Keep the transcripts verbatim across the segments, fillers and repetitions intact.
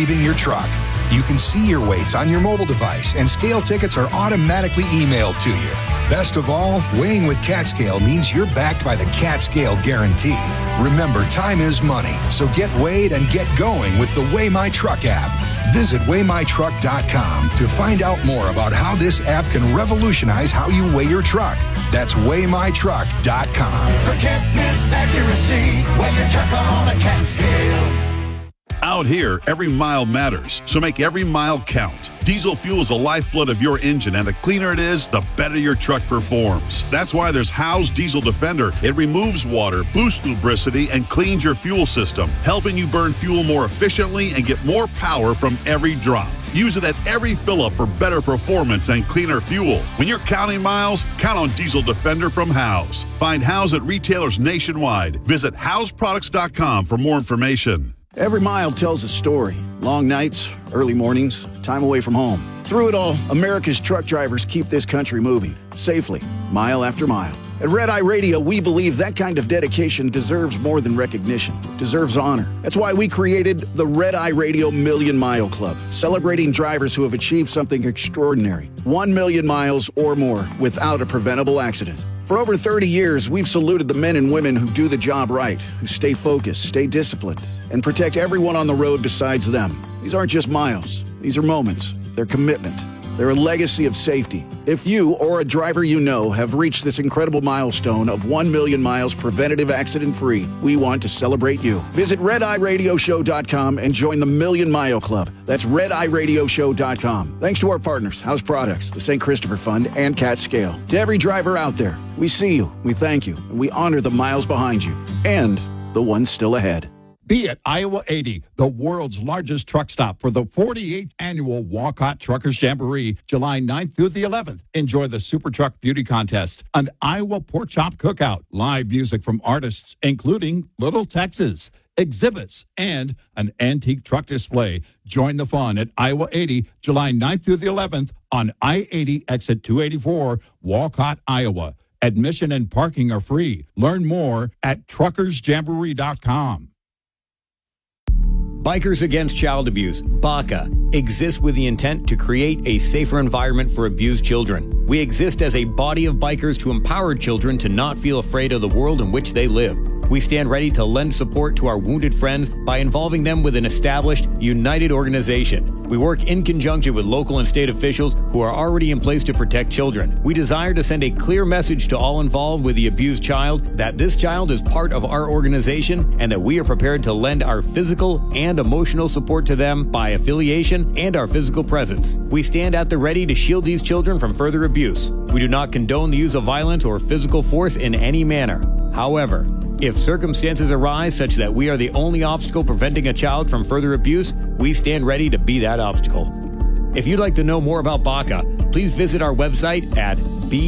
leaving your truck. You can see your weights on your mobile device, and scale tickets are automatically emailed to you. Best of all, weighing with CatScale means you're backed by the CatScale Guarantee. Remember, time is money, so get weighed and get going with the Weigh My Truck app. Visit weigh my truck dot com to find out more about how this app can revolutionize how you weigh your truck. That's weigh my truck dot com. Forget miss accuracy, weigh your truck on a CatScale. Out here, every mile matters, so make every mile count. Diesel fuel is the lifeblood of your engine, and the cleaner it is, the better your truck performs. That's why there's Howe's Diesel Defender. It removes water, boosts lubricity, and cleans your fuel system, helping you burn fuel more efficiently and get more power from every drop. Use it at every fill-up for better performance and cleaner fuel. When you're counting miles, count on Diesel Defender from Howe's. Find Howe's at retailers nationwide. Visit Howes Products dot com for more information. Every mile tells a story. Long nights, early mornings, time away from home. Through it all, America's truck drivers keep this country moving, safely, mile after mile. At Red Eye Radio, we believe that kind of dedication deserves more than recognition. It deserves honor. That's why we created the Red Eye Radio Million Mile Club, celebrating drivers who have achieved something extraordinary. One million miles or more without a preventable accident. For over thirty years, we've saluted the men and women who do the job right, who stay focused, stay disciplined, and protect everyone on the road besides them. These aren't just miles. These are moments. They're commitment. They're a legacy of safety. If you or a driver you know have reached this incredible milestone of one million miles preventative accident-free, we want to celebrate you. Visit red eye radio show dot com and join the Million Mile Club. That's red eye radio show dot com. Thanks to our partners, Howe's Products, the Saint Christopher Fund, and CatScale. To every driver out there, we see you, we thank you, and we honor the miles behind you and the ones still ahead. Be at Iowa eighty, the world's largest truck stop for the forty-eighth annual Walcott Truckers Jamboree, July ninth through the eleventh. Enjoy the Super Truck Beauty Contest, an Iowa Pork Chop Cookout, live music from artists, including Little Texas, exhibits, and an antique truck display. Join the fun at Iowa eighty, July ninth through the eleventh on I eighty, exit two eighty-four, Walcott, Iowa. Admission and parking are free. Learn more at truckers jamboree dot com. Bikers Against Child Abuse, B A C A, exists with the intent to create a safer environment for abused children. We exist as a body of bikers to empower children to not feel afraid of the world in which they live. We stand ready to lend support to our wounded friends by involving them with an established, united organization. We work in conjunction with local and state officials who are already in place to protect children. We desire to send a clear message to all involved with the abused child that this child is part of our organization and that we are prepared to lend our physical and emotional support to them by affiliation and our physical presence. We stand at the ready to shield these children from further abuse. We do not condone the use of violence or physical force in any manner. However, if circumstances arise such that we are the only obstacle preventing a child from further abuse, we stand ready to be that obstacle. If you'd like to know more about B A C A, please visit our website at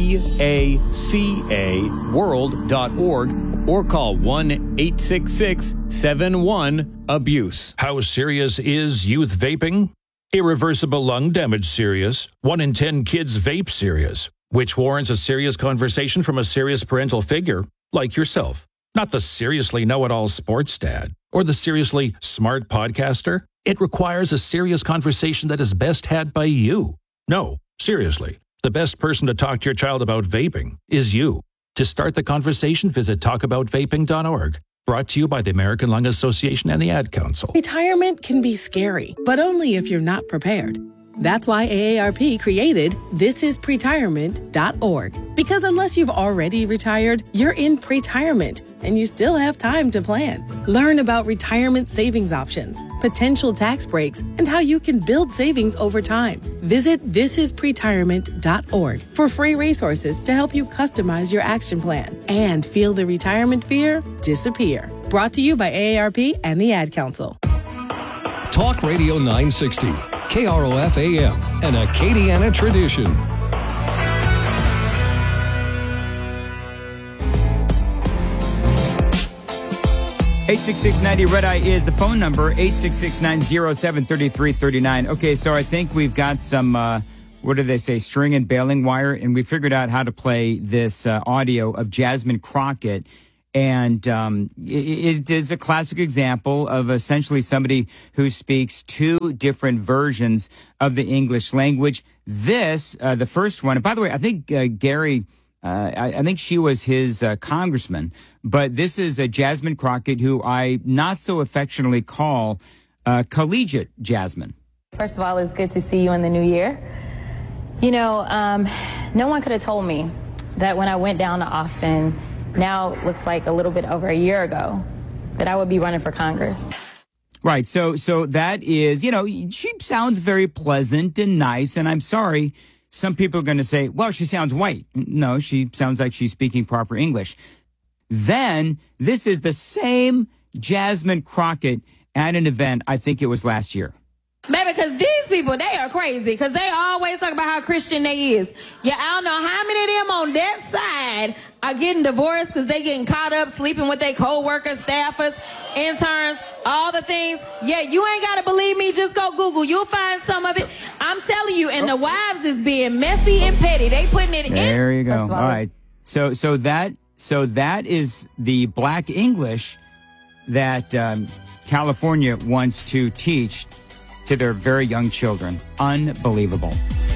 baca world dot org or call one eight six six seven one abuse. How serious is youth vaping? Irreversible lung damage serious. One in ten kids vape serious, which warrants a serious conversation from a serious parental figure like yourself. Not the seriously know-it-all sports dad or the seriously smart podcaster. It requires a serious conversation that is best had by you. No, seriously, the best person to talk to your child about vaping is you. To start the conversation, visit talk about vaping dot org. Brought to you by the American Lung Association and the Ad Council. Retirement can be scary, but only if you're not prepared. That's why A A R P created this is pretirement dot org. Because unless you've already retired, you're in pretirement, and you still have time to plan. Learn about retirement savings options, potential tax breaks, and how you can build savings over time. Visit this is pretirement dot org for free resources to help you customize your action plan and feel the retirement fear disappear. Brought to you by A A R P and the Ad Council. Talk Radio nine sixty. K R O F A M, an Acadiana tradition. eight six six ninety Red Eye is the phone number, eight six six nine zero seven three three three nine. Okay, so I think we've got some, uh, what do they say, string and baling wire, and we figured out how to play this uh, audio of Jasmine Crockett. And um, it, it is a classic example of essentially somebody who speaks two different versions of the English language. This, uh, the first one, and by the way, I think uh, Gary, uh, I, I think she was his uh, congressman, but this is a Jasmine Crockett, who I not so affectionately call uh, collegiate Jasmine. First of all, it's good to see you in the new year. You know, um, no one could have told me that when I went down to Austin, now looks like a little bit over a year ago, that I would be running for Congress. Right. So, so that is, you know, she sounds very pleasant and nice. And I'm sorry, some people are going to say, well, she sounds white. No, she sounds like she's speaking proper English. Then this is the same Jasmine Crockett at an event. I think it was last year. Baby, because these people, they are crazy, because they always talk about how Christian they is. Yeah, I don't know how many of them on that side are getting divorced because they getting caught up sleeping with their co-workers, staffers, interns, all the things. Yeah, you ain't got to believe me. Just go Google. You'll find some of it. I'm telling you, and the wives is being messy and petty. They putting it in. There you go. All, all right. So, so that, so that is the Black English that um, California wants to teach to their very young children. Unbelievable.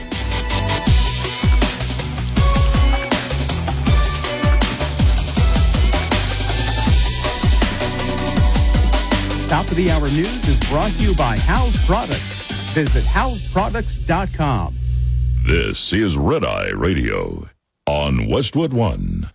Top of the Hour News is brought to you by House Products. Visit house products dot com. This is Red Eye Radio on Westwood One.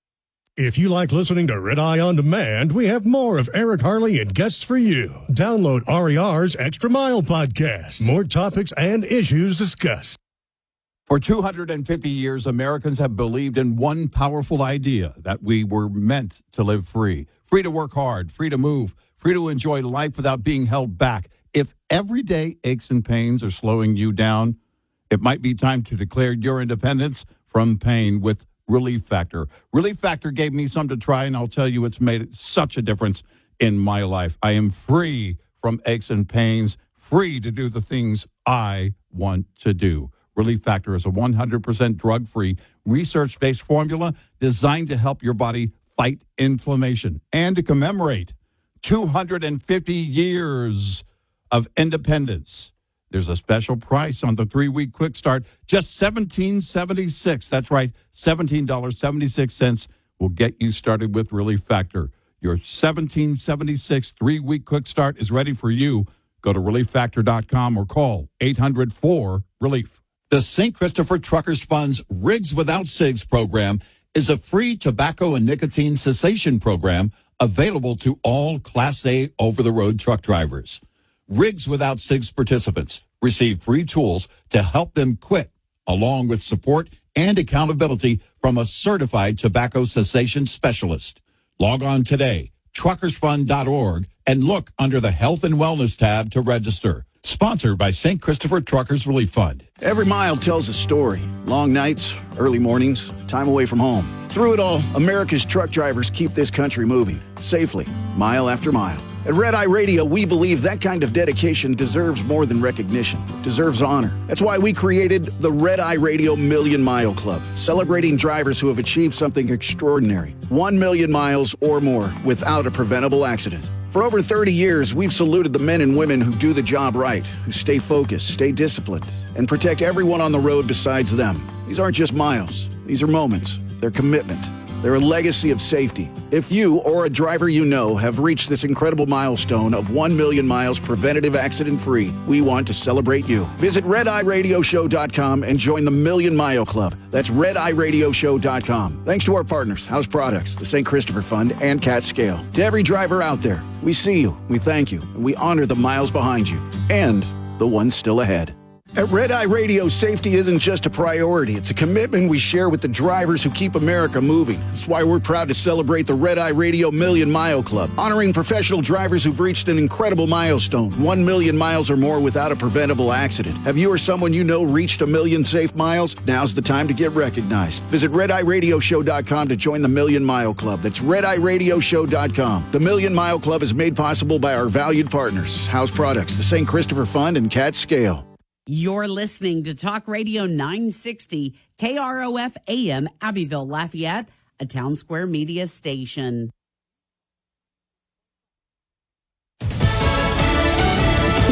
If you like listening to Red Eye On Demand, we have more of Eric Harley and guests for you. Download R E R's Extra Mile podcast. More topics and issues discussed. For two hundred fifty years, Americans have believed in one powerful idea, that we were meant to live free. Free to work hard, free to move, free to enjoy life without being held back. If everyday aches and pains are slowing you down, it might be time to declare your independence from pain with Relief Factor. Relief Factor gave me some to try, and I'll tell you, it's made such a difference in my life. I am free from aches and pains, free to do the things I want to do. Relief Factor is a one hundred percent drug-free, research-based formula designed to help your body fight inflammation and to commemorate two hundred fifty years of independence. There's a special price on the three-week quick start, just seventeen dollars and seventy-six cents. That's right, seventeen dollars and seventy-six cents will get you started with Relief Factor. Your seventeen dollars and seventy-six cents three-week quick start is ready for you. Go to relief factor dot com or call eight hundred four relief. The Saint Christopher Truckers Fund's Rigs Without Cigs program is a free tobacco and nicotine cessation program available to all Class A over-the-road truck drivers. Rigs Without Cigs participants receive free tools to help them quit, along with support and accountability from a certified tobacco cessation specialist. Log on today, truckers fund dot org, and look under the Health and Wellness tab to register. Sponsored by Saint Christopher Truckers Relief Fund. Every mile tells a story. Long nights, early mornings, time away from home. Through it all, America's truck drivers keep this country moving safely, mile after mile. At Red Eye Radio, we believe that kind of dedication deserves more than recognition, deserves honor. That's why we created the Red Eye Radio Million Mile Club, celebrating drivers who have achieved something extraordinary. One million miles or more without a preventable accident. For over thirty years, we've saluted the men and women who do the job right, who stay focused, stay disciplined, and protect everyone on the road besides them. These aren't just miles. These are moments. They're commitment. They're a legacy of safety. If you or a driver you know have reached this incredible milestone of one million miles preventative accident-free, we want to celebrate you. Visit red eye radio show dot com and join the Million Mile Club. That's red eye radio show dot com. Thanks to our partners, House Products, the Saint Christopher Fund, and Cat Scale. To every driver out there, we see you, we thank you, and we honor the miles behind you and the ones still ahead. At Red Eye Radio, safety isn't just a priority. It's a commitment we share with the drivers who keep America moving. That's why we're proud to celebrate the Red Eye Radio Million Mile Club, honoring professional drivers who've reached an incredible milestone, one million miles or more without a preventable accident. Have you or someone you know reached a million safe miles? Now's the time to get recognized. Visit red eye radio show dot com to join the Million Mile Club. That's red eye radio show dot com. The Million Mile Club is made possible by our valued partners, House Products, the Saint Christopher Fund, and Cat Scale. You're listening to Talk Radio nine sixty, K R O F A M, Abbeville, Lafayette, a Town Square Media station.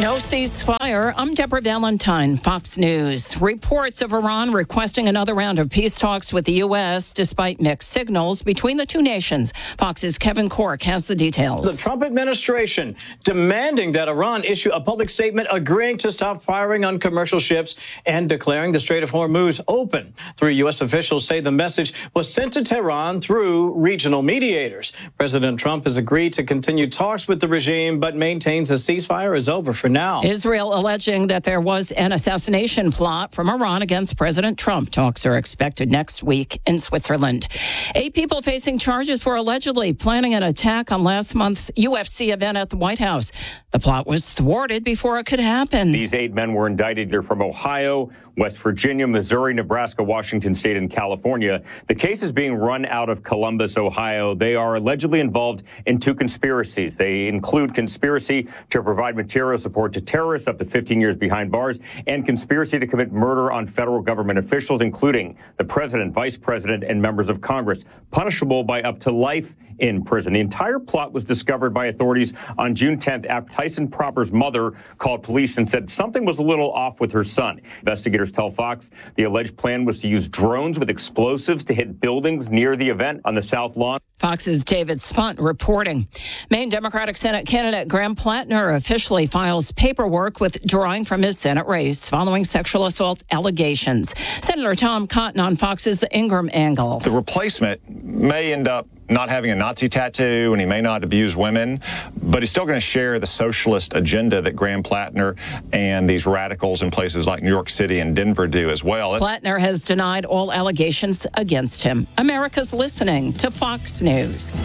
No ceasefire. I'm Deborah Valentine, Fox News. Reports of Iran requesting another round of peace talks with the U S despite mixed signals between the two nations. Fox's Kevin Cork has the details. The Trump administration demanding that Iran issue a public statement agreeing to stop firing on commercial ships and declaring the Strait of Hormuz open. Three U S officials say the message was sent to Tehran through regional mediators. President Trump has agreed to continue talks with the regime, but maintains the ceasefire is over for now. Israel alleging that there was an assassination plot from Iran against President Trump. Talks are expected next week in Switzerland. Eight people facing charges for allegedly planning an attack on last month's U F C event at the White House. The plot was thwarted before it could happen. These eight men were indicted here from Ohio, West Virginia, Missouri, Nebraska, Washington State, and California. The case is being run out of Columbus, Ohio. They are allegedly involved in two conspiracies. They include conspiracy to provide material support to terrorists up to fifteen years behind bars, and conspiracy to commit murder on federal government officials, including the president, vice president, and members of Congress, punishable by up to life in prison. The entire plot was discovered by authorities on June tenth after Tyson Proper's mother called police and said something was a little off with her son. Investigators tell Fox the alleged plan was to use drones with explosives to hit buildings near the event on the South Lawn. Fox's David Spunt reporting. Maine Democratic Senate candidate Graham Plattner officially files paperwork withdrawing from his Senate race following sexual assault allegations. Senator Tom Cotton on Fox's The Ingram Angle. The replacement may end up not having a Nazi tattoo, and he may not abuse women, but he's still going to share the socialist agenda that Graham Plattner and these radicals in places like New York City and Denver do as well. Plattner has denied all allegations against him. America's listening to Fox News.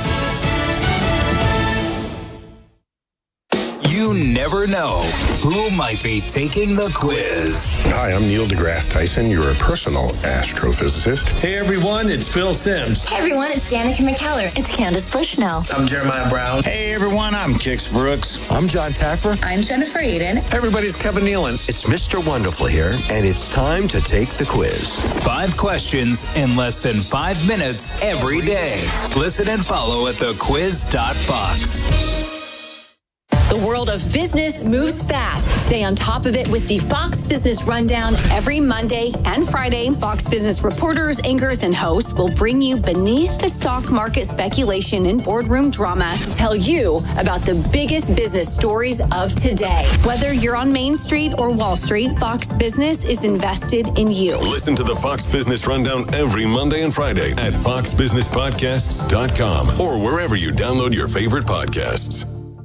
You never know who might be taking the quiz. Hi, I'm Neil deGrasse Tyson, your personal astrophysicist. Hey everyone, it's Phil Simms. Hey everyone, it's Danica McKellar. It's Candace Bushnell. I'm Jeremiah Brown. Hey everyone, I'm Kix Brooks. I'm John Taffer. I'm Jennifer Aiden. Hey everybody, it's Kevin Nealon. It's Mister Wonderful here, and it's time to take the quiz. Five questions in less than five minutes every day. Listen and follow at the quiz dot fox. The world of business moves fast. Stay on top of it with the Fox Business Rundown every Monday and Friday. Fox Business reporters, anchors, and hosts will bring you beneath the stock market speculation and boardroom drama to tell you about the biggest business stories of today. Whether you're on Main Street or Wall Street, Fox Business is invested in you. Listen to the Fox Business Rundown every Monday and Friday at fox business podcasts dot com or wherever you download your favorite podcasts.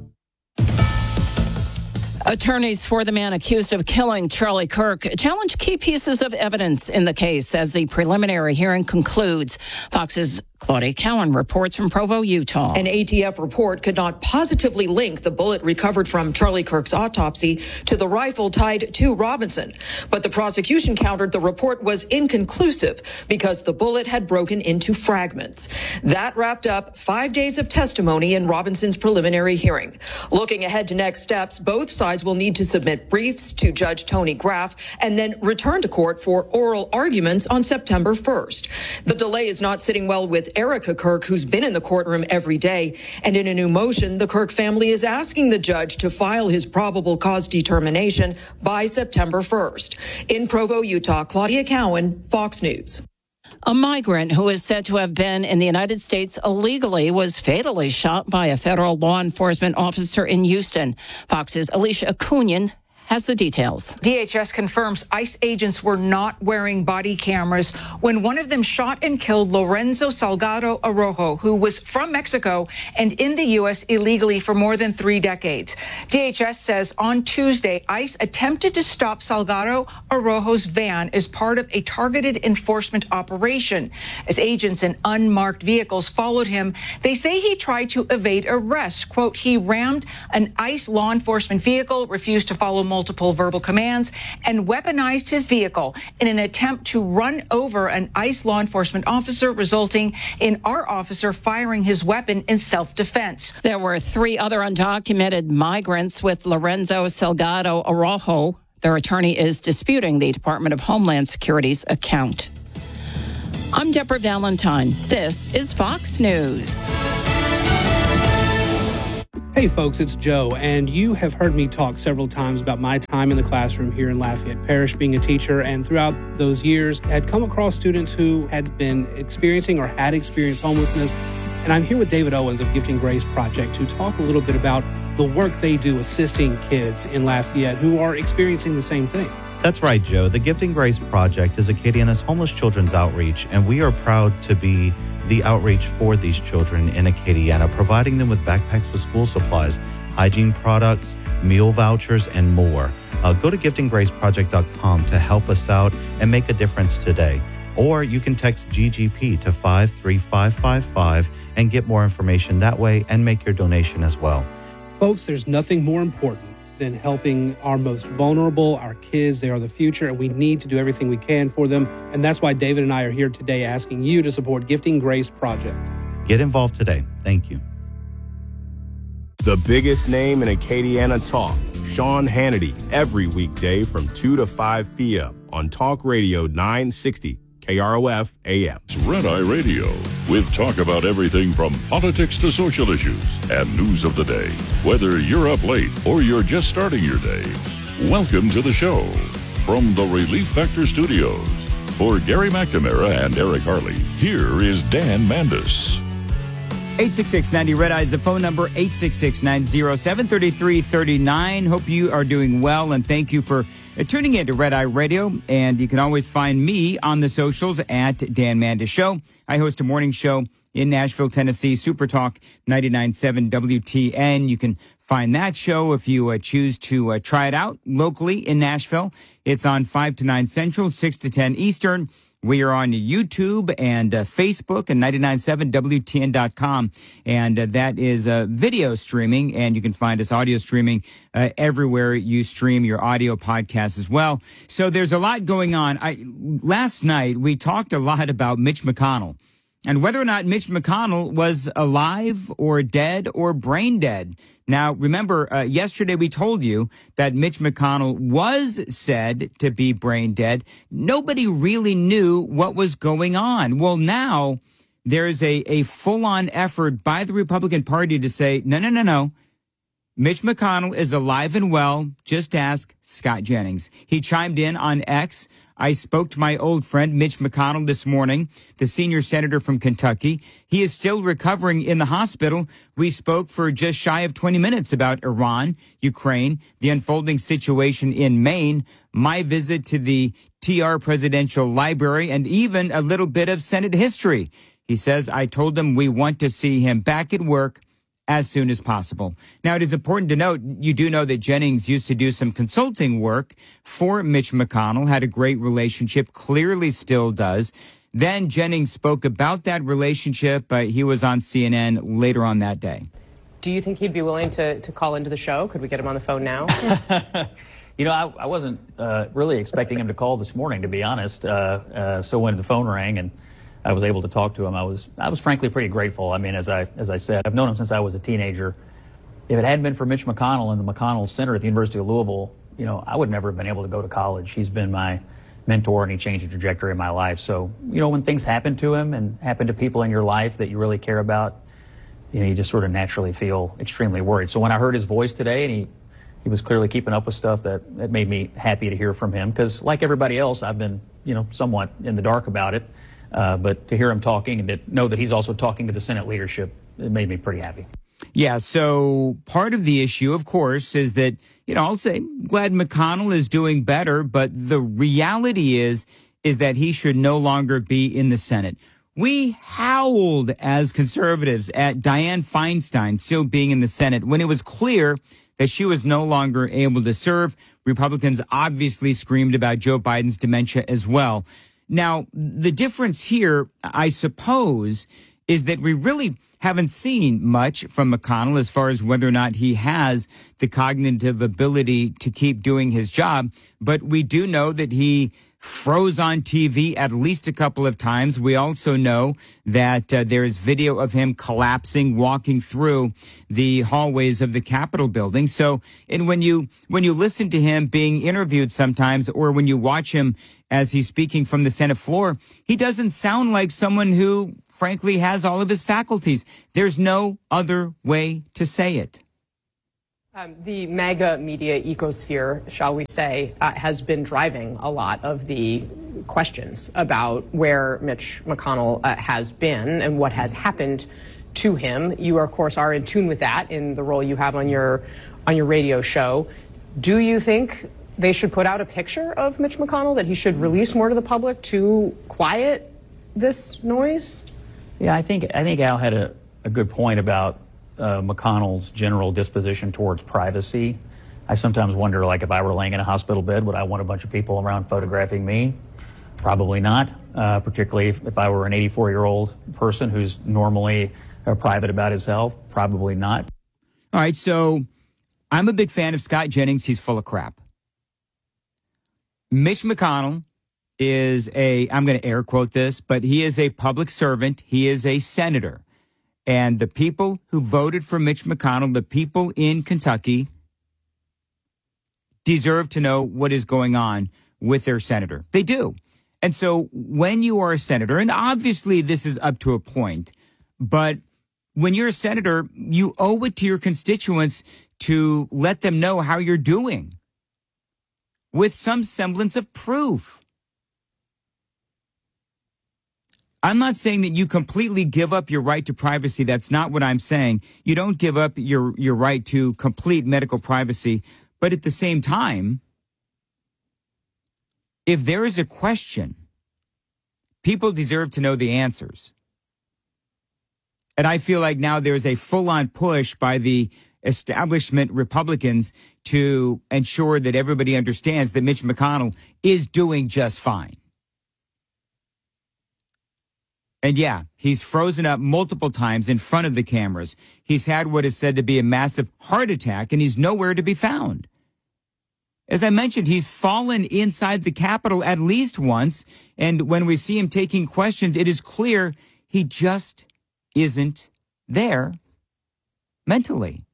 Attorneys for the man accused of killing Charlie Kirk challenge key pieces of evidence in the case as the preliminary hearing concludes. Fox's Claudia Cowan reports from Provo, Utah. An A T F report could not positively link the bullet recovered from Charlie Kirk's autopsy to the rifle tied to Robinson. But the prosecution countered the report was inconclusive because the bullet had broken into fragments. That wrapped up five days of testimony in Robinson's preliminary hearing. Looking ahead to next steps, both sides will need to submit briefs to Judge Tony Graff and then return to court for oral arguments on September first. The delay is not sitting well with Erica Kirk, who's been in the courtroom every day. And in a new motion, the Kirk family is asking the judge to file his probable cause determination by September first. In Provo, Utah, Claudia Cowan, Fox News. A migrant who is said to have been in the United States illegally was fatally shot by a federal law enforcement officer in Houston. Fox's Alicia Acunian has the details. D H S confirms ICE agents were not wearing body cameras when one of them shot and killed Lorenzo Salgado Araujo, who was from Mexico and in the U S illegally for more than three decades. D H S says on Tuesday, ICE attempted to stop Salgado Araujo's van as part of a targeted enforcement operation. As agents in unmarked vehicles followed him, they say he tried to evade arrest. Quote, he rammed an ICE law enforcement vehicle, refused to follow multiple verbal commands, and weaponized his vehicle in an attempt to run over an ICE law enforcement officer, resulting in our officer firing his weapon in self-defense. There were three other undocumented migrants with Lorenzo Salgado Araujo. Their attorney is disputing the Department of Homeland Security's account. I'm Deborah Valentine. This is Fox News. Hey folks, it's Joe, and you have heard me talk several times about my time in the classroom here in Lafayette Parish being a teacher, and throughout those years had come across students who had been experiencing or had experienced homelessness. And I'm here with David Owens of Gifting Grace Project to talk a little bit about the work they do assisting kids in Lafayette who are experiencing the same thing. That's right, Joe. The Gifting Grace Project is Acadiana's homeless children's outreach, and we are proud to be the outreach for these children in Acadiana, providing them with backpacks with school supplies, hygiene products, meal vouchers, and more. Uh, go to gifting grace project dot com to help us out and make a difference today. Or you can text G G P to five three five five five and get more information that way and make your donation as well. Folks, there's nothing more important than helping our most vulnerable, our kids. They are the future, and we need to do everything we can for them. And that's why David and I are here today asking you to support Gifting Grace Project. Get involved today. Thank you. The biggest name in Acadiana talk, Sean Hannity, every weekday from two to five p.m. on Talk Radio nine sixty K R O F A M. It's Red Eye Radio, with talk about everything from politics to social issues and news of the day. Whether you're up late or you're just starting your day, welcome to the show. From the Relief Factor Studios, for Gary McNamara and Eric Harley, here is Dan Mandis. eight six six ninety Red Eye is the phone number, eight six six nine zero seven three three three nine. Hope you are doing well, and thank you for uh, tuning in to Red Eye Radio. And you can always find me on the socials at Dan Mandis Show. I host a morning show in Nashville, Tennessee, Super Talk ninety-nine point seven W T N. You can find that show if you uh, choose to uh, try it out locally in Nashville. It's on five to nine Central, six to ten Eastern. We are on YouTube and uh, Facebook and ninety-nine point seven W T N dot com. And uh, that is uh, video streaming, and you can find us audio streaming uh, everywhere you stream your audio podcasts as well. So there's a lot going on. I, last night, we talked a lot about Mitch McConnell and whether or not Mitch McConnell was alive or dead or brain dead. Now, remember, uh, yesterday we told you that Mitch McConnell was said to be brain dead. Nobody really knew what was going on. Well, now there's a, a full-on effort by the Republican Party to say, no, no, no, no. Mitch McConnell is alive and well. Just ask Scott Jennings. He chimed in on X. I spoke to my old friend Mitch McConnell this morning, the senior senator from Kentucky. He is still recovering in the hospital. We spoke for just shy of twenty minutes about Iran, Ukraine, the unfolding situation in Maine, my visit to the T R Presidential Library, and even a little bit of Senate history. He says, I told him we want to see him back at work as soon as possible. Now, it is important to note, you do know that Jennings used to do some consulting work for Mitch McConnell, had a great relationship, clearly still does. Then Jennings spoke about that relationship. Uh, he was on C N N later on that day. Do you think he'd be willing to, to call into the show? Could we get him on the phone now? You know, I, I wasn't uh, really expecting him to call this morning, to be honest. Uh, uh, so when the phone rang and I was able to talk to him, I was I was frankly pretty grateful. I mean, as I as I said, I've known him since I was a teenager. If it hadn't been for Mitch McConnell and the McConnell Center at the University of Louisville, you know, I would never have been able to go to college. He's been my mentor, and he changed the trajectory of my life. So, you know, when things happen to him and happen to people in your life that you really care about, you know, you just sort of naturally feel extremely worried. So when I heard his voice today, and he he was clearly keeping up with stuff, that, that made me happy to hear from him. Because like everybody else, I've been, you know, somewhat in the dark about it. Uh, but to hear him talking and to know that he's also talking to the Senate leadership, it made me pretty happy. Yeah, so part of the issue, of course, is that, you know, I'll say glad McConnell is doing better, but the reality is, is that he should no longer be in the Senate. We howled as conservatives at Dianne Feinstein still being in the Senate when it was clear that she was no longer able to serve. Republicans obviously screamed about Joe Biden's dementia as well. Now, the difference here, I suppose, is that we really haven't seen much from McConnell as far as whether or not he has the cognitive ability to keep doing his job. But we do know that he froze on T V at least a couple of times. We also know that uh, there is video of him collapsing, walking through the hallways of the Capitol building. So, and when you when you listen to him being interviewed sometimes, or when you watch him as he's speaking from the Senate floor, he doesn't sound like someone who, frankly, has all of his faculties. There's no other way to say it. Um, the MAGA media ecosphere, shall we say, uh, has been driving a lot of the questions about where Mitch McConnell uh, has been and what has happened to him. You, of course, are in tune with that in the role you have on your on your radio show. Do you think they should put out a picture of Mitch McConnell, that he should release more to the public to quiet this noise? Yeah, I think I think Al had a, a good point about uh, McConnell's general disposition towards privacy. I sometimes wonder, like, if I were laying in a hospital bed, would I want a bunch of people around photographing me? Probably not, uh, particularly if, if I were an eighty-four-year-old person who's normally uh, private about his health. Probably not. All right, so I'm a big fan of Scott Jennings. He's full of crap. Mitch McConnell is a, I'm going to air quote this, but he is a public servant. He is a senator. And the people who voted for Mitch McConnell, the people in Kentucky, deserve to know what is going on with their senator. They do. And so when you are a senator, and obviously this is up to a point, but when you're a senator, you owe it to your constituents to let them know how you're doing with some semblance of proof. I'm not saying that you completely give up your right to privacy. That's not what I'm saying. You don't give up your, your right to complete medical privacy. But at the same time, if there is a question, people deserve to know the answers. And I feel like now there's a full-on push by the establishment Republicans to ensure that everybody understands that Mitch McConnell is doing just fine. And yeah, he's frozen up multiple times in front of the cameras. He's had what is said to be a massive heart attack, and he's nowhere to be found. As I mentioned, he's fallen inside the Capitol at least once, and when we see him taking questions, it is clear he just isn't there mentally.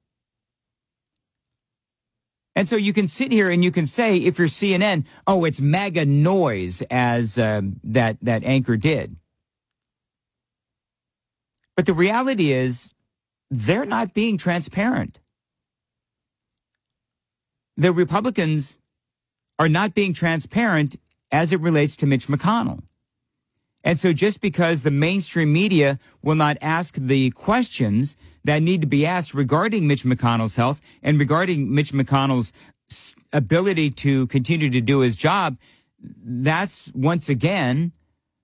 And so you can sit here and you can say, if you're C N N, oh, it's MAGA noise, as uh, that, that anchor did. But the reality is, they're not being transparent. The Republicans are not being transparent as it relates to Mitch McConnell. And so just because the mainstream media will not ask the questions that need to be asked regarding Mitch McConnell's health and regarding Mitch McConnell's ability to continue to do his job, that's once again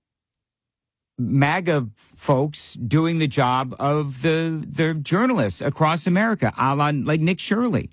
MAGA folks doing the job of the, the journalists across America, a la like Nick Shirley.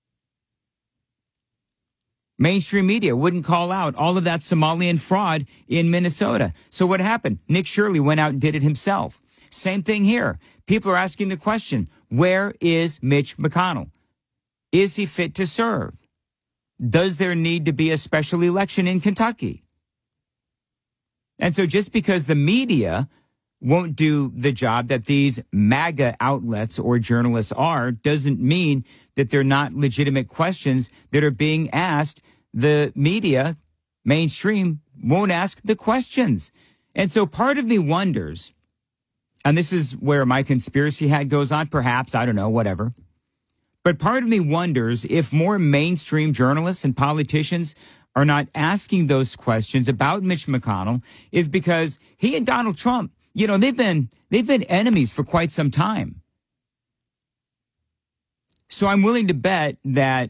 Mainstream media wouldn't call out all of that Somalian fraud in Minnesota. So what happened? Nick Shirley went out and did it himself. Same thing here. People are asking the question, where is Mitch McConnell? Is he fit to serve? Does there need to be a special election in Kentucky? And so just because the media won't do the job that these MAGA outlets or journalists are, doesn't mean that they're not legitimate questions that are being asked. The media, mainstream, won't ask the questions. And so part of me wonders, and this is where my conspiracy hat goes on, perhaps, I don't know, whatever. But part of me wonders if more mainstream journalists and politicians are not asking those questions about Mitch McConnell is because he and Donald Trump, you know, they've been they've been enemies for quite some time. So I'm willing to bet that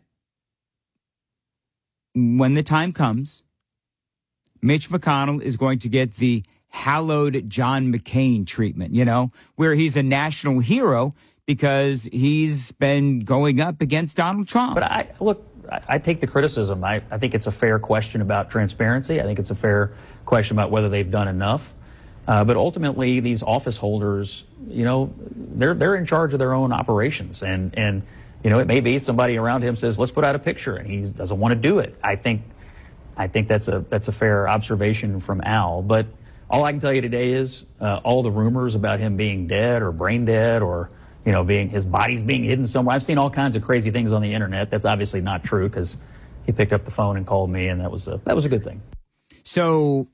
when the time comes, Mitch McConnell is going to get the hallowed John McCain treatment, you know, where he's a national hero because he's been going up against Donald Trump. But I look, I, I take the criticism. I, I think it's a fair question about transparency. I think it's a fair question about whether they've done enough. Uh, but ultimately, these office holders, you know, they're they're in charge of their own operations. And, and you know, it may be somebody around him says, let's put out a picture, and he doesn't want to do it. I think I think that's a that's a fair observation from Al. But all I can tell you today is uh, all the rumors about him being dead or brain dead or, you know, being his body's being hidden somewhere. I've seen all kinds of crazy things on the internet. That's obviously not true because he picked up the phone and called me, and that was a, that was a good thing. So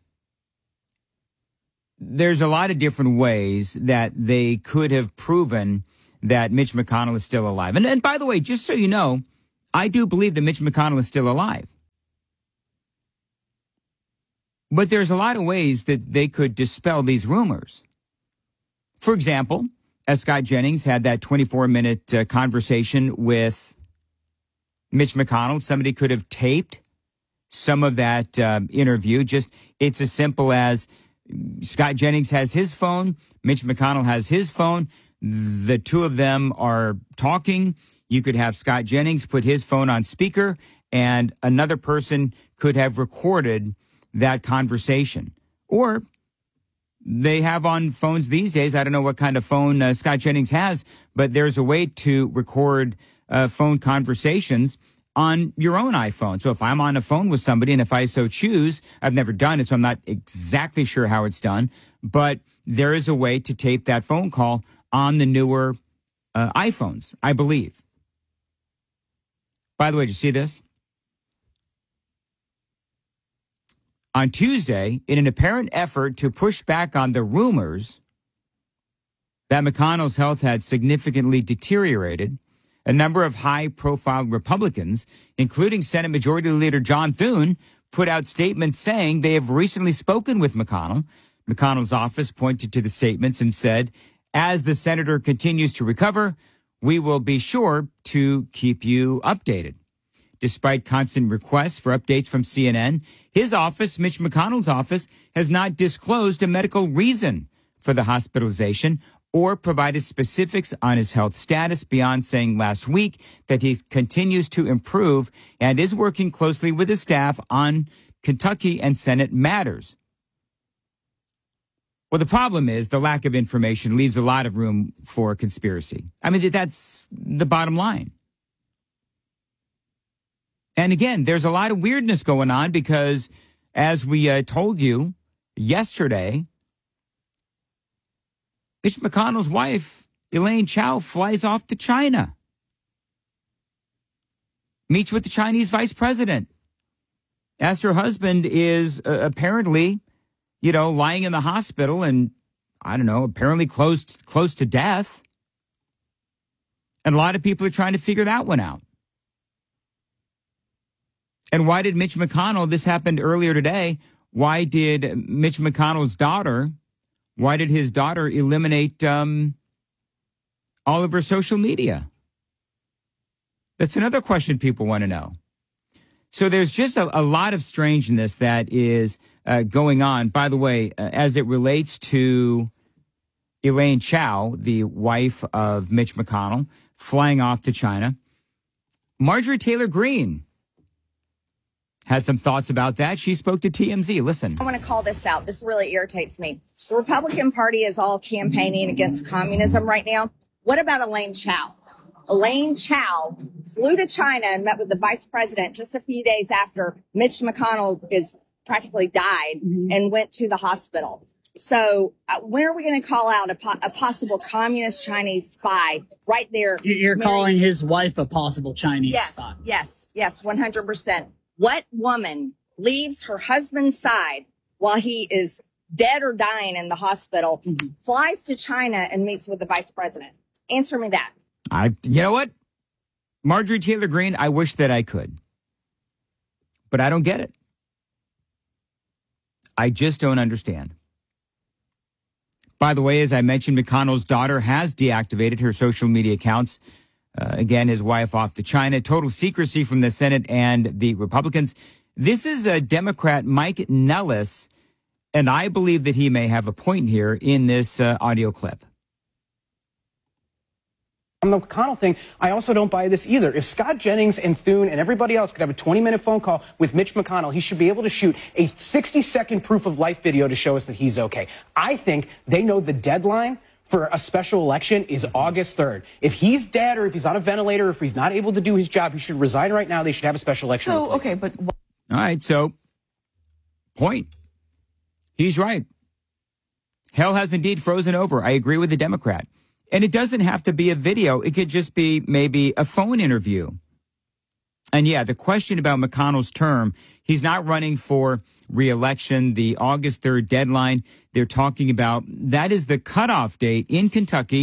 there's a lot of different ways that they could have proven that Mitch McConnell is still alive. And, and by the way, just so you know, I do believe that Mitch McConnell is still alive. But there's a lot of ways that they could dispel these rumors. For example, as Scott Jennings had that twenty-four minute uh, conversation with Mitch McConnell, somebody could have taped some of that uh, interview. Just, it's as simple as Scott Jennings has his phone, Mitch McConnell has his phone. The two of them are talking. You could have Scott Jennings put his phone on speaker, and another person could have recorded that conversation. Or they have on phones these days, I don't know what kind of phone uh, Scott Jennings has, but there's a way to record uh, phone conversations on your own iPhone. So if I'm on a phone with somebody, and if I so choose, I've never done it, so I'm not exactly sure how it's done, but there is a way to tape that phone call on the newer uh, iPhones, I believe. By the way, did you see this? On Tuesday, in an apparent effort to push back on the rumors that McConnell's health had significantly deteriorated, a number of high-profile Republicans, including Senate Majority Leader John Thune, put out statements saying they have recently spoken with McConnell. McConnell's office pointed to the statements and said, as the senator continues to recover, we will be sure to keep you updated. Despite constant requests for updates from C N N, his office, Mitch McConnell's office, has not disclosed a medical reason for the hospitalization or provided specifics on his health status beyond saying last week that he continues to improve and is working closely with his staff on Kentucky and Senate matters. Well, the problem is the lack of information leaves a lot of room for conspiracy. I mean, that's the bottom line. And again, there's a lot of weirdness going on because, as we uh, told you yesterday, Mitch McConnell's wife, Elaine Chao, flies off to China, meets with the Chinese vice president, as her husband is uh, apparently, you know, lying in the hospital and, I don't know, apparently close, close to death. And a lot of people are trying to figure that one out. And why did Mitch McConnell, this happened earlier today, why did Mitch McConnell's daughter, why did his daughter eliminate um, all of her social media? That's another question people want to know. So there's just a, a lot of strangeness that is uh, going on. By the way, uh, as it relates to Elaine Chao, the wife of Mitch McConnell, flying off to China, Marjorie Taylor Greene had some thoughts about that. She spoke to T M Z. Listen. I want to call this out. This really irritates me. The Republican Party is all campaigning against communism right now. What about Elaine Chao? Elaine Chao flew to China and met with the vice president just a few days after Mitch McConnell is practically died mm-hmm. and went to the hospital. So uh, when are we going to call out a, po- a possible communist Chinese spy right there? You're Mary- calling his wife a possible Chinese yes, spy. Yes, yes, one hundred percent. What woman leaves her husband's side while he is dead or dying in the hospital, mm-hmm. flies to China and meets with the vice president? Answer me that. I, you know what? Marjorie Taylor Greene, I wish that I could. But I don't get it. I just don't understand. By the way, as I mentioned, McConnell's daughter has deactivated her social media accounts. Uh, again, his wife off to China. Total secrecy from the Senate and the Republicans. This is a Democrat, Mike Nellis, and I believe that he may have a point here in this uh, audio clip. On the McConnell thing, I also don't buy this either. If Scott Jennings and Thune and everybody else could have a twenty minute phone call with Mitch McConnell, he should be able to shoot a sixty second proof of life video to show us that he's okay. I think they know the deadline for a special election is August third. If he's dead or if he's on a ventilator, or if he's not able to do his job, he should resign right now. They should have a special election. So, okay, but... All right, so, point. He's right. Hell has indeed frozen over. I agree with the Democrat. And it doesn't have to be a video. It could just be maybe a phone interview. And yeah, the question about McConnell's term, he's not running for re-election. The August third deadline they're talking about, that is the cutoff date in Kentucky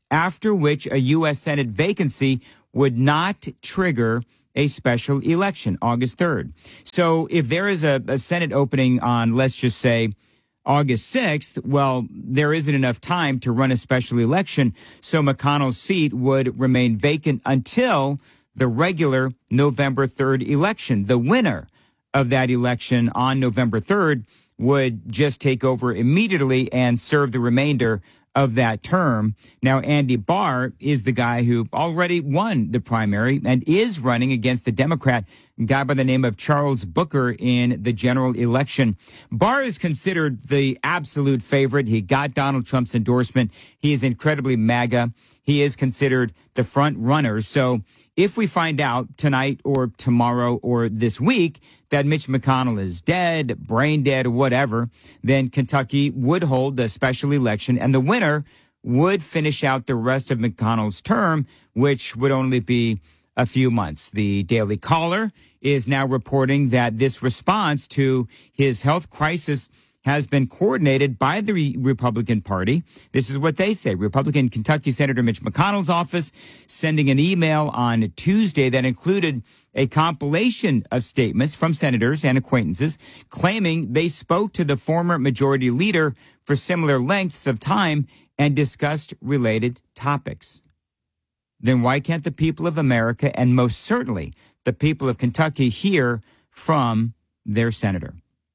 after which a U S Senate vacancy would not trigger a special election, August third. So if there is a, a Senate opening on, let's just say, August sixth, well, there isn't enough time to run a special election, so McConnell's seat would remain vacant until the regular November third election. The winner of that election on November third would just take over immediately and serve the remainder of that term. Now, Andy Barr is the guy who already won the primary and is running against the Democrat guy by the name of Charles Booker in the general election. Barr is considered the absolute favorite. He got Donald Trump's endorsement. He is incredibly MAGA. He is considered the front runner. So if we find out tonight or tomorrow or this week that Mitch McConnell is dead, brain dead, or whatever, then Kentucky would hold a special election and the winner would finish out the rest of McConnell's term, which would only be a few months. The Daily Caller is now reporting that this response to his health crisis has been coordinated by the Republican Party. This is what they say. Republican Kentucky Senator Mitch McConnell's office sending an email on Tuesday that included a compilation of statements from senators and acquaintances claiming they spoke to the former majority leader for similar lengths of time and discussed related topics. Then why can't the people of America, and most certainly the people of Kentucky, hear from their senator?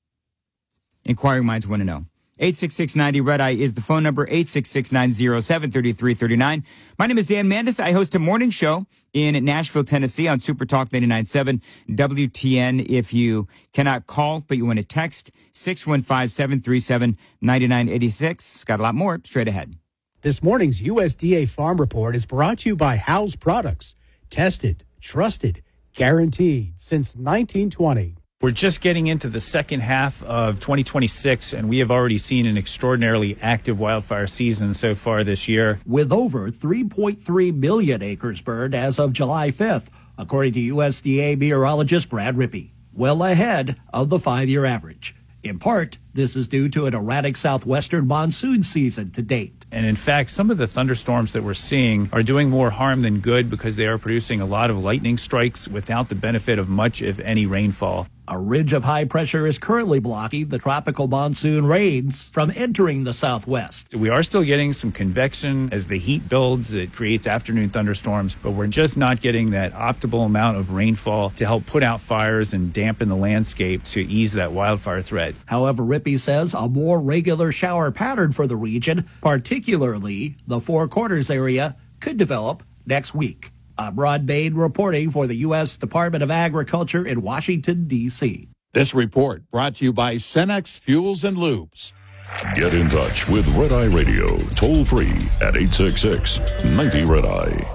Inquiring minds want to know. eight six six ninety Red Eye is the phone number, eight six six, nine zero seven, three three three nine. My name is Dan Mandis. I host a morning show in Nashville, Tennessee on Super Talk ninety-nine point seven W T N. If you cannot call, but you want to text, six one five, seven three seven, nine nine eight six. Got a lot more straight ahead. This morning's U S D A Farm Report is brought to you by Howes Products. Tested, trusted, guaranteed since nineteen twenty. We're just getting into the second half of twenty twenty-six, and we have already seen an extraordinarily active wildfire season so far this year. With over three point three million acres burned as of July fifth, according to U S D A meteorologist Brad Rippey, well ahead of the five-year average. In part, this is due to an erratic southwestern monsoon season to date. And in fact, some of the thunderstorms that we're seeing are doing more harm than good because they are producing a lot of lightning strikes without the benefit of much, if any, rainfall. A ridge of high pressure is currently blocking the tropical monsoon rains from entering the southwest. We are still getting some convection as the heat builds. It creates afternoon thunderstorms, but we're just not getting that optimal amount of rainfall to help put out fires and dampen the landscape to ease that wildfire threat. However, Rippey says a more regular shower pattern for the region, particularly the Four Corners area, could develop next week. I'm Rod Bain reporting for the U S Department of Agriculture in Washington, D C This report brought to you by Cenex Fuels and Lubes. Get in touch with Red Eye Radio, toll free at eight six six, ninety Red Eye.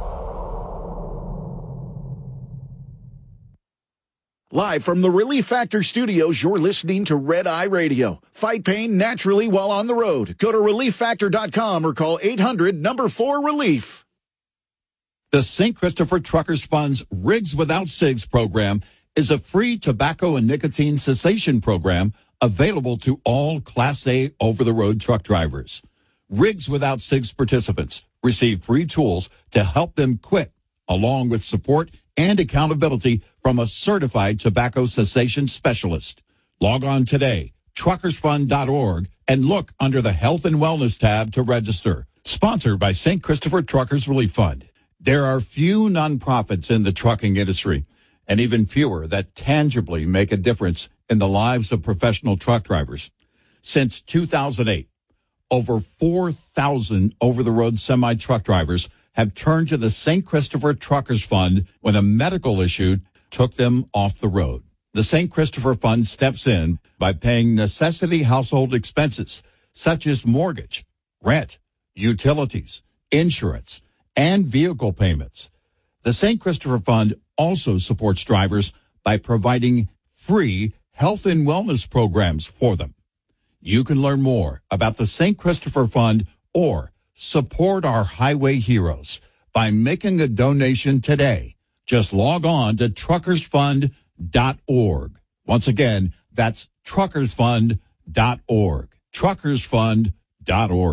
Live from the Relief Factor studios, you're listening to Red Eye Radio. Fight pain naturally while on the road. Go to relief factor dot com or call eight hundred number four relief. The Saint Christopher Truckers Fund's Rigs Without Cigs program is a free tobacco and nicotine cessation program available to all Class A over-the-road truck drivers. Rigs Without Cigs participants receive free tools to help them quit, along with support and accountability from a certified tobacco cessation specialist. Log on today, truckers fund dot org, and look under the Health and Wellness tab to register. Sponsored by Saint Christopher Truckers Relief Fund. There are few nonprofits in the trucking industry, and even fewer that tangibly make a difference in the lives of professional truck drivers. Since two thousand eight, over four thousand over-the-road semi-truck drivers have turned to the Saint Christopher Truckers Fund when a medical issue took them off the road. The Saint Christopher Fund steps in by paying necessity household expenses such as mortgage, rent, utilities, insurance, and vehicle payments. The Saint Christopher Fund also supports drivers by providing free health and wellness programs for them. You can learn more about the Saint Christopher Fund or support our highway heroes by making a donation today. Just log on to truckers fund dot org. Once again, that's truckers fund dot org. truckers fund dot org.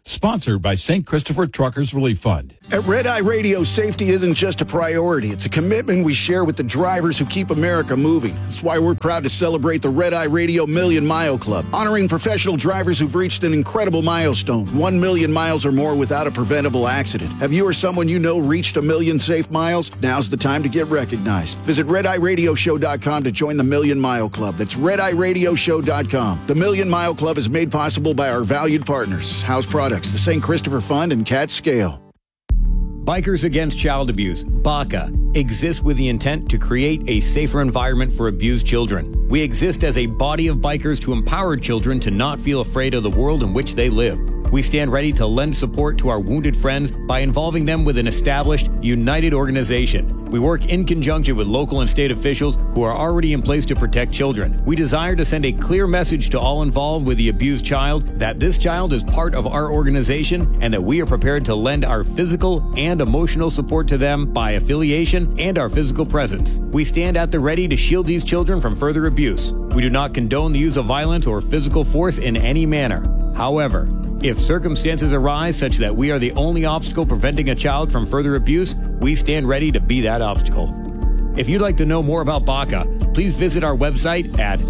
Sponsored by Saint Christopher Truckers Relief Fund. At Red Eye Radio, safety isn't just a priority. It's a commitment we share with the drivers who keep America moving. That's why we're proud to celebrate the Red Eye Radio Million Mile Club, honoring professional drivers who've reached an incredible milestone, one million miles or more without a preventable accident. Have you or someone you know reached a million safe miles? Now's the time to get recognized. Visit red eye radio show dot com to join the Million Mile Club. That's red eye radio show dot com. The Million Mile Club is made possible by our valued partners, House Products, the Saint Christopher Fund, and Cat Scale. Bikers Against Child Abuse, B A C A, exists with the intent to create a safer environment for abused children. We exist as a body of bikers to empower children to not feel afraid of the world in which they live. We stand ready to lend support to our wounded friends by involving them with an established, united organization. We work in conjunction with local and state officials who are already in place to protect children. We desire to send a clear message to all involved with the abused child that this child is part of our organization and that we are prepared to lend our physical and emotional support to them by affiliation and our physical presence. We stand at the ready to shield these children from further abuse. We do not condone the use of violence or physical force in any manner. However, if circumstances arise such that we are the only obstacle preventing a child from further abuse, we stand ready to be that obstacle. If you'd like to know more about B A C A, please visit our website at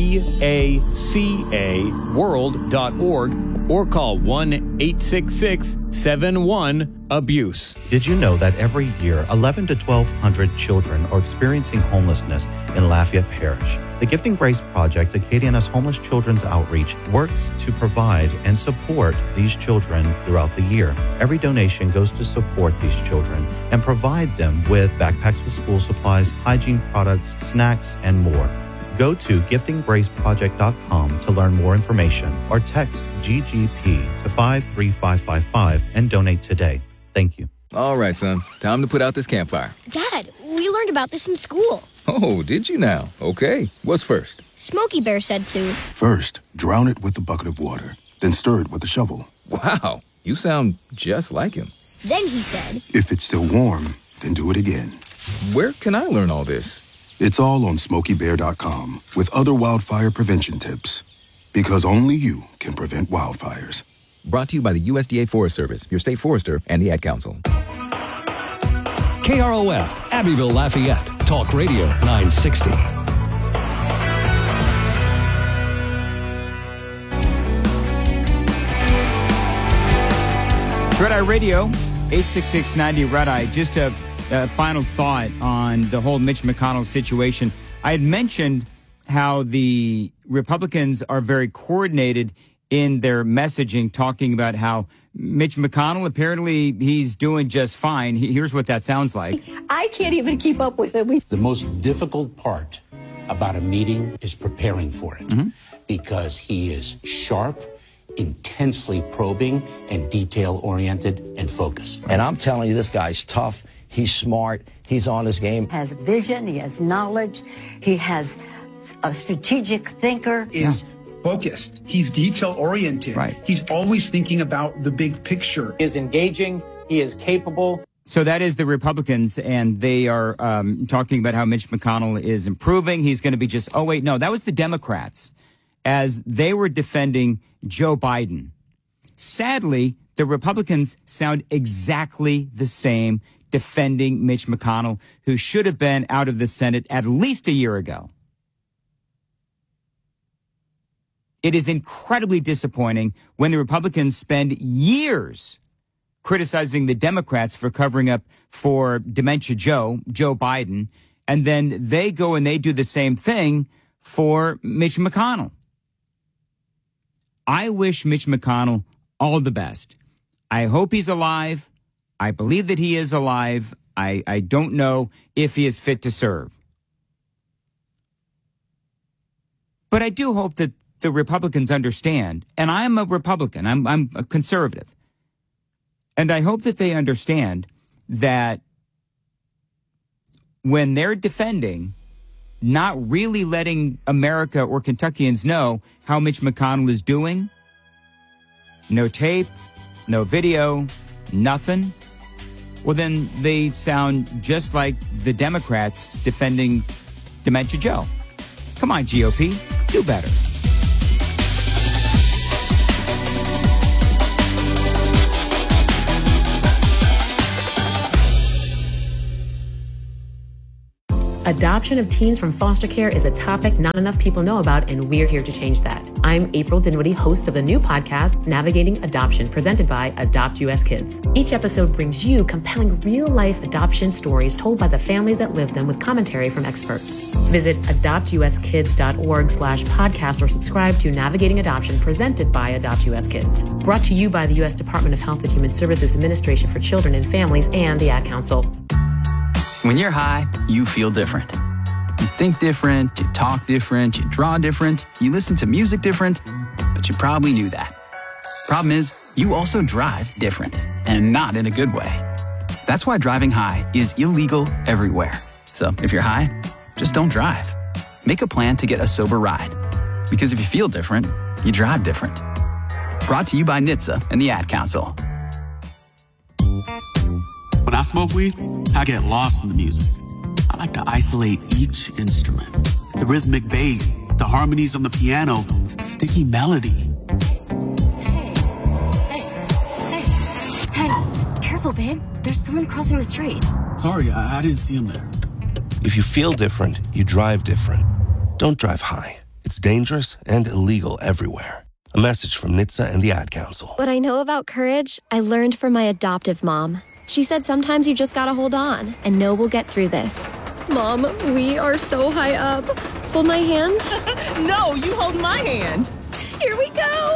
baca world dot org or call one eight six six seven one abuse. Did you know that every year eleven to twelve hundred children are experiencing homelessness in Lafayette Parish? The Gifting Grace Project, Acadiana's Homeless Children's Outreach, works to provide and support these children throughout the year. Every donation goes to support these children and provide them with backpacks with school supplies, hygiene products, snacks, and more. Go to gifting grace project dot com to learn more information or text G G P to five three five five five and donate today. Thank you. All right, son. Time to put out this campfire. Dad, we learned about this in school. Oh, did you now? Okay. What's first? Smokey Bear said to. First, drown it with a bucket of water, then stir it with a shovel. Wow, you sound just like him. Then he said. If it's still warm, then do it again. Where can I learn all this? It's all on smokey bear dot com with other wildfire prevention tips. Because only you can prevent wildfires. Brought to you by the U S D A Forest Service, your state forester, and the Ad Council. K R O F, Abbeville, Lafayette. Talk Radio nine sixty. Red Eye Radio, eight six six ninety Red Eye. Just a, a final thought on the whole Mitch McConnell situation. I had mentioned how the Republicans are very coordinated in their messaging, talking about how Mitch McConnell, apparently he's doing just fine. Here's what that sounds like. I can't even keep up with it. The most difficult part about a meeting is preparing for it, mm-hmm. because he is sharp, intensely probing, and detail-oriented and focused. And I'm telling you, this guy's tough. He's smart. He's on his game. Has vision. He has knowledge. He has a strategic thinker. Is focused. He's detail-oriented. Right. He's always thinking about the big picture. He is engaging. He is capable. So that is the Republicans, and they are um, talking about how Mitch McConnell is improving. He's going to be just, oh, wait, no, that was the Democrats as they were defending Joe Biden. Sadly, the Republicans sound exactly the same defending Mitch McConnell, who should have been out of the Senate at least a year ago. It is incredibly disappointing when the Republicans spend years criticizing the Democrats for covering up for Dementia Joe, Joe Biden, and then they go and they do the same thing for Mitch McConnell. I wish Mitch McConnell all the best. I hope he's alive. I believe that he is alive. I, I don't know if he is fit to serve. But I do hope that the Republicans understand, and I am a Republican, I'm, I'm a conservative, and I hope that they understand that when they're defending, not really letting America or Kentuckians know how Mitch McConnell is doing, no tape, no video, nothing, well, then they sound just like the Democrats defending Dementia Joe. Come on, G O P, do better. Adoption of teens from foster care is a topic not enough people know about, and we're here to change that. I'm April Dinwiddie, host of the new podcast, Navigating Adoption, presented by Adopt U S Kids. Each episode brings you compelling real-life adoption stories told by the families that live them with commentary from experts. Visit adoptuskids.org slash podcast or subscribe to Navigating Adoption, presented by Adopt U S Kids. Brought to you by the U S Department of Health and Human Services Administration for Children and Families and the Ad Council. When you're high, you feel different. You think different, you talk different, you draw different, you listen to music different, but you probably knew that. Problem is, you also drive different, and not in a good way. That's why driving high is illegal everywhere. So if you're high, just don't drive. Make a plan to get a sober ride. Because if you feel different, you drive different. Brought to you by N H T S A and the Ad Council. When I smoke weed, I get lost in the music. I like to isolate each instrument. The rhythmic bass, the harmonies on the piano, the sticky melody. Hey, hey, hey, hey, careful, babe. There's someone crossing the street. Sorry, I, I didn't see him there. If you feel different, you drive different. Don't drive high. It's dangerous and illegal everywhere. A message from N H T S A and the Ad Council. What I know about courage, I learned from my adoptive mom. She said sometimes you just gotta hold on and know we'll get through this. Mom, we are so high up. Hold my hand. No, you hold my hand. Here we go.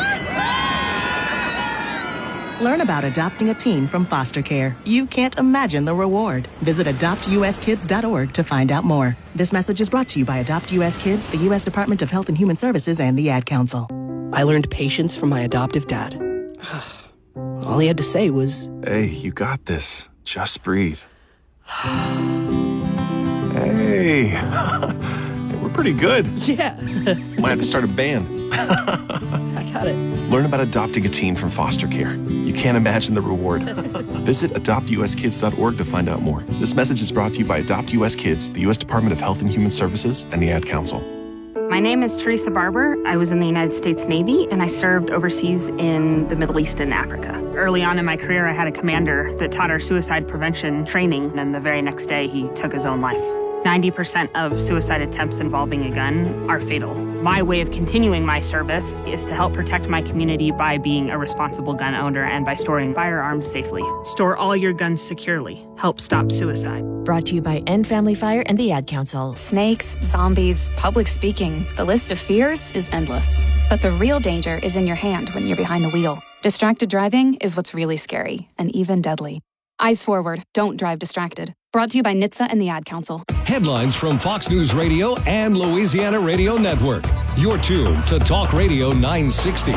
Learn about adopting a teen from foster care. You can't imagine the reward. Visit adopt u s kids dot org to find out more. This message is brought to you by Adopt U S Kids, the U S Department of Health and Human Services, and the Ad Council. I learned patience from my adoptive dad. All he had to say was, "Hey, you got this. Just breathe." Hey, we're pretty good. Yeah. Might have to start a band. I got it. Learn about adopting a teen from foster care. You can't imagine the reward. Visit adopt u s kids dot org to find out more. This message is brought to you by Adopt U S Kids, the U S Department of Health and Human Services, and the Ad Council. My name is Teresa Barber. I was in the United States Navy, and I served overseas in the Middle East and Africa. Early on in my career, I had a commander that taught our suicide prevention training, and the very next day, he took his own life. ninety percent of suicide attempts involving a gun are fatal. My way of continuing my service is to help protect my community by being a responsible gun owner and by storing firearms safely. Store all your guns securely. Help stop suicide. Brought to you by End Family Fire and the Ad Council. Snakes, zombies, public speaking. The list of fears is endless. But the real danger is in your hand when you're behind the wheel. Distracted driving is what's really scary and even deadly. Eyes forward. Don't drive distracted. Brought to you by N H T S A and the Ad Council. Headlines from Fox News Radio and Louisiana Radio Network. You're tuned to Talk Radio nine sixty.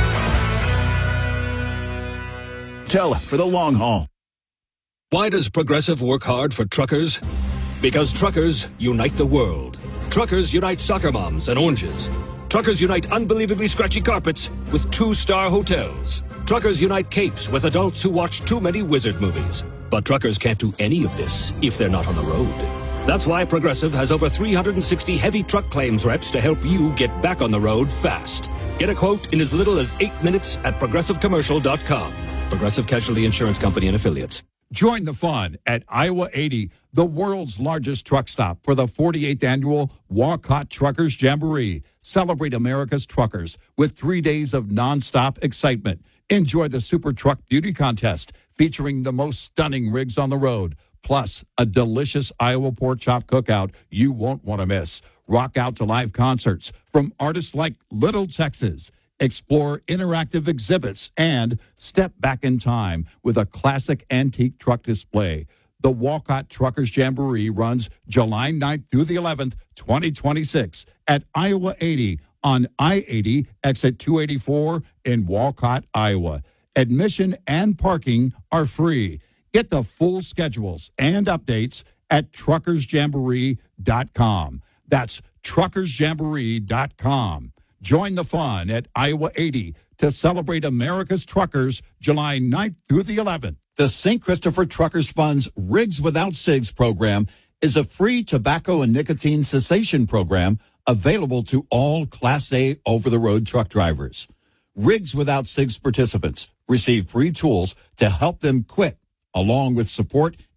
Tell for the long haul. Why does Progressive work hard for truckers? Because truckers unite the world. Truckers unite soccer moms and oranges. Truckers unite unbelievably scratchy carpets with two-star hotels. Truckers unite capes with adults who watch too many wizard movies. But truckers can't do any of this if they're not on the road. That's why Progressive has over three hundred sixty heavy truck claims reps to help you get back on the road fast. Get a quote in as little as eight minutes at progressive commercial dot com. Progressive Casualty Insurance Company and Affiliates. Join the fun at Iowa eighty, the world's largest truck stop, for the forty-eighth annual Walcott Truckers Jamboree. Celebrate America's truckers with three days of nonstop excitement. Enjoy the Super Truck Beauty Contest featuring the most stunning rigs on the road, plus a delicious Iowa pork chop cookout you won't want to miss. Rock out to live concerts from artists like Little Texas. Explore interactive exhibits and step back in time with a classic antique truck display. The Walcott Truckers Jamboree runs July ninth through the eleventh, twenty twenty-six at Iowa eighty on I eighty, exit two eighty-four in Walcott, Iowa. Admission and parking are free. Get the full schedules and updates at truckers jamboree dot com. That's truckers jamboree dot com. Join the fun at Iowa eighty to celebrate America's truckers July ninth through the eleventh. The Saint Christopher Truckers Fund's Rigs Without Cigs program is a free tobacco and nicotine cessation program available to all Class A over-the-road truck drivers. Rigs Without Cigs participants receive free tools to help them quit, along with support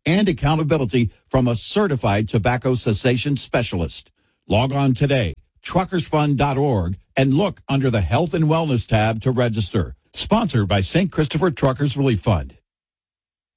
and accountability from a certified tobacco cessation specialist. Log on today, truckers fund dot org, and look under the Health and Wellness tab to register. Sponsored by Saint Christopher Truckers Relief Fund.